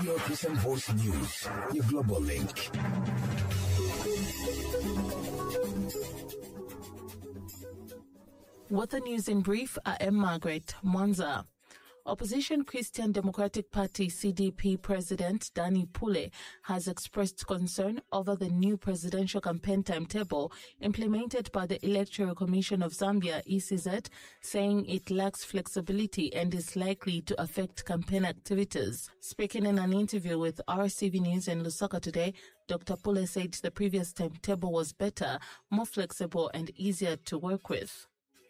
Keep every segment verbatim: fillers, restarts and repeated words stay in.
Your Christian Voice News, your global link. With the news in brief, I am Margaret Mwanza. Opposition Christian Democratic Party C D P President Danny Pule has expressed concern over the new presidential campaign timetable implemented by the Electoral Commission of Zambia, E C Z, saying it lacks flexibility and is likely to affect campaign activities. Speaking in an interview with R C V News in Lusaka today, Doctor Pule said the previous timetable was better, more flexible and easier to work with.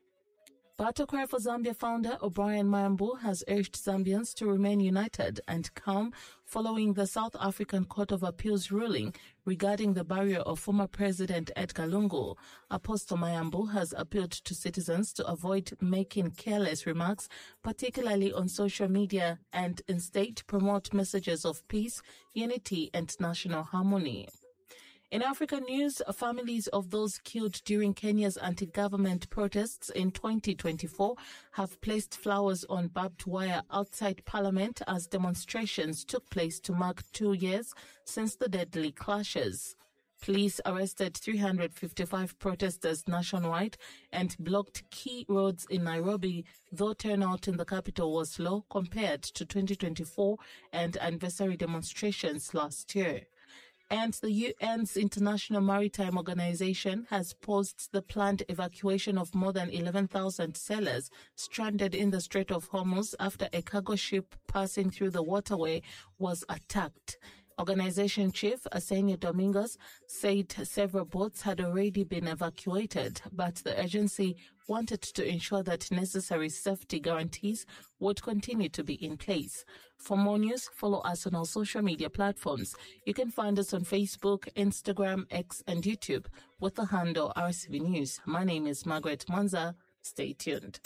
Battle Cry for Zambia founder O'Brien Mayambu has urged Zambians to remain united and calm following the South African Court of Appeals ruling regarding the burial of former President Edgar Lungu. Apostle Mayambu has appealed to citizens to avoid making careless remarks, particularly on social media, and instead promote messages of peace, unity and national harmony. In African news, families of those killed during Kenya's anti-government protests in twenty twenty-four have placed flowers on barbed wire outside Parliament as demonstrations took place to mark two years since the deadly clashes. Police arrested three hundred fifty-five protesters nationwide and blocked key roads in Nairobi, though turnout in the capital was low compared to twenty twenty-four and anniversary demonstrations last year. And the U N's International Maritime Organization has paused the planned evacuation of more than eleven thousand sailors stranded in the Strait of Hormuz after a cargo ship passing through the waterway was attacked. Organization chief Arsenio Domingos said several boats had already been evacuated, but the agency wanted to ensure that necessary safety guarantees would continue to be in place. For more news, follow us on our social media platforms. You can find us on Facebook, Instagram, X, and YouTube with the handle R C V News. My name is Margaret Mwanza. Stay tuned.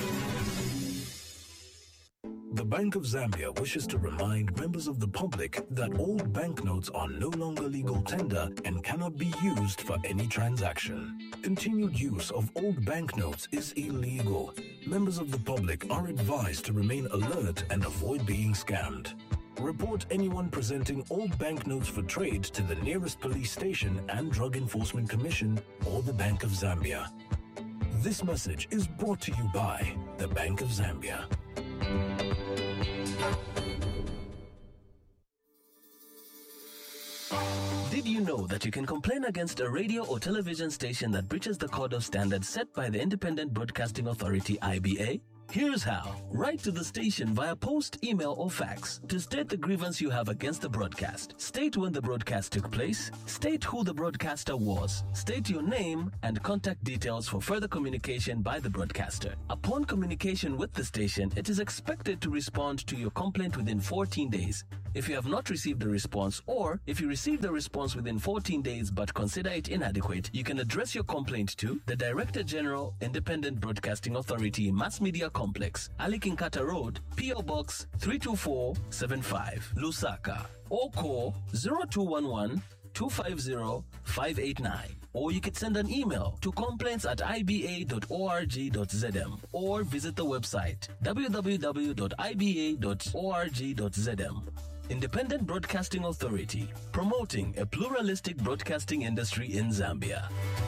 The Bank of Zambia wishes to remind members of the public that old banknotes are no longer legal tender and cannot be used for any transaction. Continued use of old banknotes is illegal. Members of the public are advised to remain alert and avoid being scammed. Report anyone presenting old banknotes for trade to the nearest police station and Drug Enforcement Commission or the Bank of Zambia. This message is brought to you by the Bank of Zambia. Did you know that you can complain against a radio or television station that breaches the code of standards set by the Independent Broadcasting Authority, I B A? Here's how. Write to the station via post, email, or fax to state the grievance you have against the broadcast. State when the broadcast took place, state who the broadcaster was, state your name, and contact details for further communication by the broadcaster. Upon communication with the station, it is expected to respond to your complaint within fourteen days. If you have not received a response, or if you received the response within fourteen days but consider it inadequate, you can address your complaint to the Director General, Independent Broadcasting Authority, Mass Media Complex, Ali Kinkata Road, P O Box three two four seven five, Lusaka, or call zero two one one, two five zero, five eight nine. Or you could send an email to complaints at i b a dot org dot z m or visit the website w w w dot i b a dot org dot z m. Independent Broadcasting Authority, promoting a pluralistic broadcasting industry in Zambia.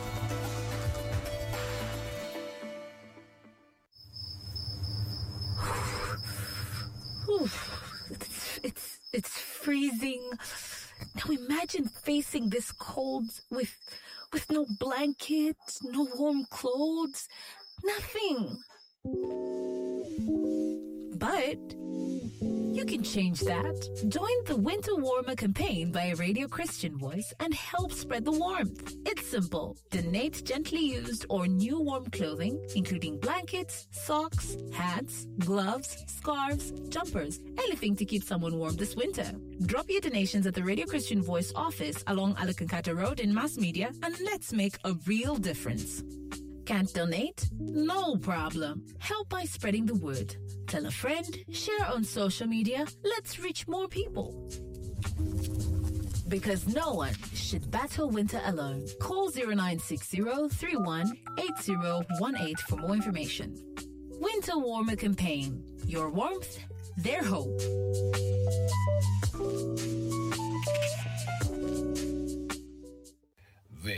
It's, it's, it's freezing. Now imagine facing this cold with, with no blanket, no warm clothes, nothing. But you can change that. Join the Winter Warmer campaign by Radio Christian Voice and help spread the warmth. It's simple. Donate gently used or new warm clothing, including blankets, socks, hats, gloves, scarves, jumpers, anything to keep someone warm this winter. Drop your donations at the Radio Christian Voice office along Alakankata Road in Mass Media, and let's make a real difference. Can't donate? No problem. Help by spreading the word. Tell a friend, share on social media. Let's reach more people. Because no one should battle winter alone. Call zero nine six zero, three one, eight zero one eight for more information. Winter Warmer Campaign. Your warmth, their hope.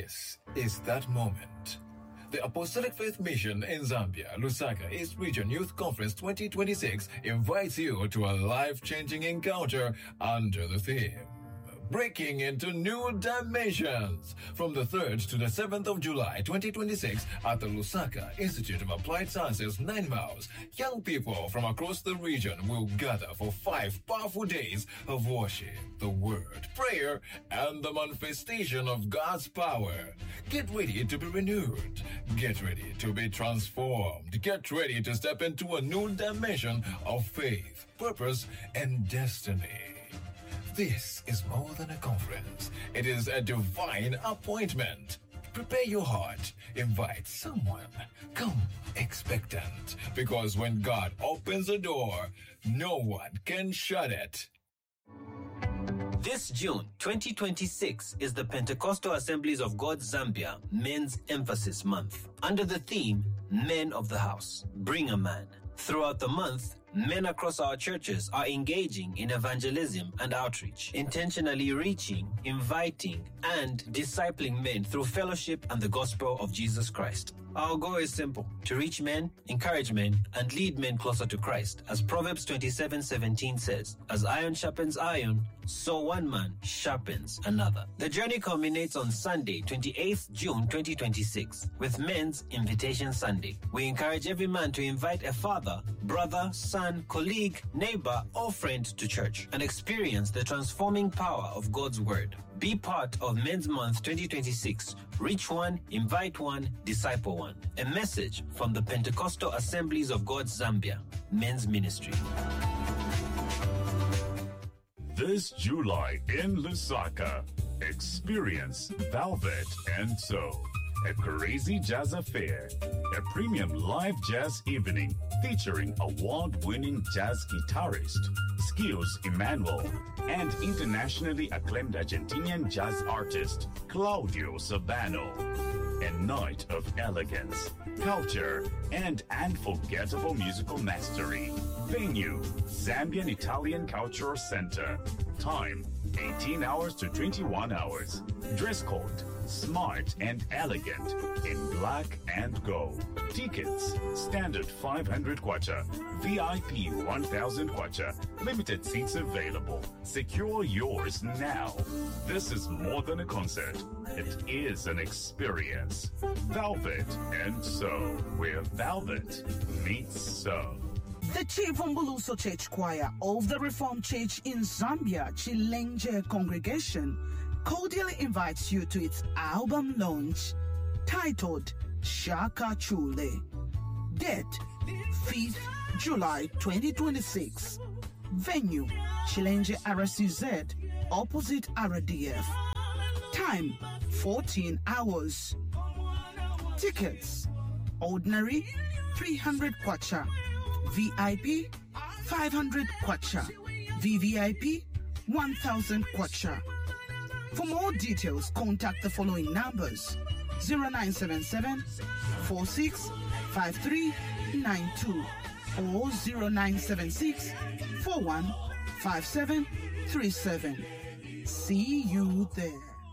This is that moment. The Apostolic Faith Mission in Zambia, Lusaka East Region Youth Conference twenty twenty-six invites you to a life-changing encounter under the theme, Breaking into New Dimensions, from the third to the seventh of July twenty twenty-six at the Lusaka Institute of Applied Sciences Nine Miles. Young people from across the region will gather for five powerful days of worship, the word, prayer, and the manifestation of God's power. Get ready to be renewed. Get ready to be transformed. Get ready to step into a new dimension of faith, purpose, and destiny. This is more than a conference. It is a divine appointment. Prepare your heart. Invite someone. Come expectant. Because when God opens a door, no one can shut it. This June twenty twenty-six is the Pentecostal Assemblies of God Zambia Men's Emphasis Month. Under the theme, Men of the House, Bring a Man. Throughout the month, men across our churches are engaging in evangelism and outreach, intentionally reaching, inviting, and discipling men through fellowship and the gospel of Jesus Christ. Our goal is simple: to reach men, encourage men, and lead men closer to Christ. As Proverbs twenty-seven seventeen says, as iron sharpens iron, so one man sharpens another. The journey culminates on Sunday, twenty-eighth of June twenty twenty-six, with Men's Invitation Sunday. We encourage every man to invite a father, brother, son, colleague, neighbor, or friend to church and experience the transforming power of God's Word. Be part of Men's Month twenty twenty-six. Reach one, invite one, disciple one. A message from the Pentecostal Assemblies of God Zambia Men's Ministry. This July in Lusaka, experience Velvet and So, a crazy jazz affair, a premium live jazz evening featuring award-winning jazz guitarist Skills Emmanuel and internationally acclaimed Argentinian jazz artist Claudio Sabano. A night of elegance, culture, and unforgettable musical mastery. Venue, Zambian Italian Cultural Center. Time, eighteen hours to twenty-one hours. Dress code, smart and elegant in black and gold. Tickets, standard five hundred kwacha, V I P one thousand kwacha. Limited seats available. Secure yours now. This is more than a concert. It is an experience. Velvet and So, where Velvet meets So. The Chief Umbuluso Church Choir of the Reformed Church in Zambia, Chilenje Congregation, cordially invites you to its album launch titled Shaka Chule. Date, fifth of July twenty twenty-six. Venue, Chilenje R C Z, opposite R D F. Time, fourteen hours. Tickets, ordinary, three hundred kwacha. V I P, five hundred kwacha. V V I P, one thousand kwacha. For more details, contact the following numbers: zero nine seven seven, four six five three nine two or zero nine seven six, four one five seven three seven. See you there.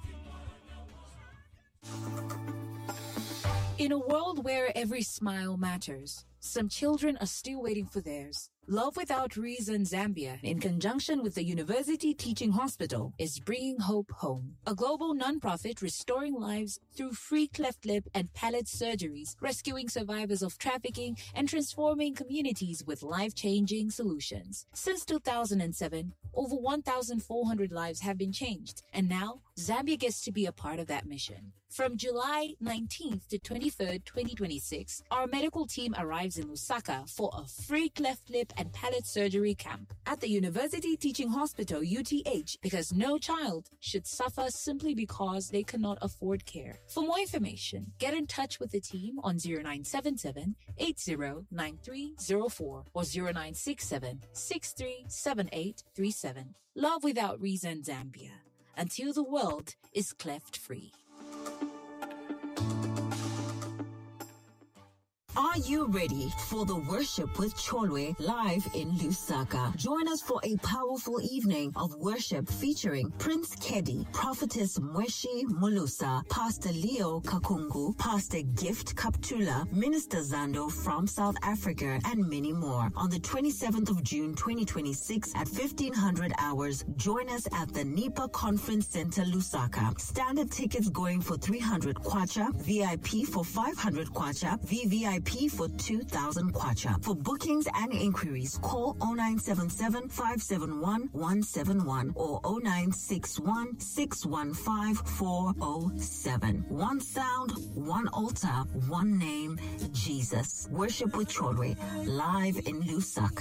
In a world where every smile matters, some children are still waiting for theirs. Love Without Reason Zambia, in conjunction with the University Teaching Hospital, is bringing hope home. A global nonprofit restoring lives through free cleft lip and palate surgeries, rescuing survivors of trafficking, and transforming communities with life-changing solutions. Since two thousand seven, over one thousand four hundred lives have been changed, and now Zambia gets to be a part of that mission. From July nineteenth to twenty-third, twenty twenty-six, our medical team arrives in Lusaka for a free cleft lip and palate surgery camp at the University Teaching Hospital, U T H, because no child should suffer simply because they cannot afford care. For more information, get in touch with the team on zero nine seven seven, eight zero nine three zero four or zero nine six seven, six three seven eight three seven. Love Without Reason Zambia, until the world is cleft free. Are you ready for the Worship with Cholwe live in Lusaka? Join us for a powerful evening of worship featuring Prince Kedi, Prophetess Mweshi Mulusa, Pastor Leo Kakungu, Pastor Gift Kaptula, Minister Zando from South Africa, and many more. On the twenty-seventh of June twenty twenty-six at fifteen hundred hours, join us at the Nipa Conference Center Lusaka. Standard tickets going for three hundred kwacha, V I P for five hundred kwacha, V V I P for two thousand kwacha. For bookings and inquiries, call zero nine seven seven, five seven one, one seven one or zero nine six one, six one five, four zero seven. One sound, one altar, one name, Jesus. Worship with Cholwe, live in Lusaka.